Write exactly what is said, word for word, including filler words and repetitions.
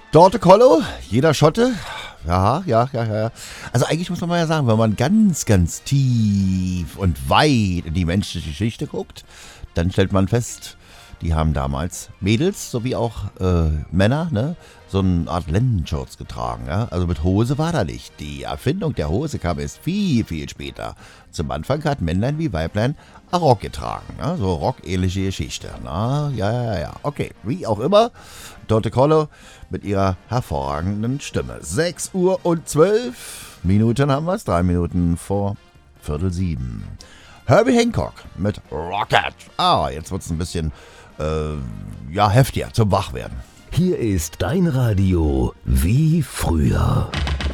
Dorte Collo, jeder Schotte. Ja, ja, ja, ja. Also eigentlich muss man mal ja sagen, wenn man ganz, ganz tief und weit in die menschliche Geschichte guckt, dann stellt man fest, die haben damals Mädels sowie auch äh, Männer, ne, so eine Art Lendenshorts getragen. Ja? Also mit Hose war da nicht. Die Erfindung der Hose kam erst viel, viel später. Zum Anfang hat Männlein wie Weiblein ein Rock getragen. Ja? So rockähnliche Geschichte. Na, ja, ja, ja. Okay, wie auch immer. Dorte Collo mit ihrer hervorragenden Stimme. sechs Uhr und zwölf Minuten haben wir es. Drei Minuten vor Viertel sieben. Herbie Hancock mit Rocket. Ah, jetzt wird es ein bisschen äh, ja, heftiger zum Wachwerden. Hier ist dein Radio wie früher.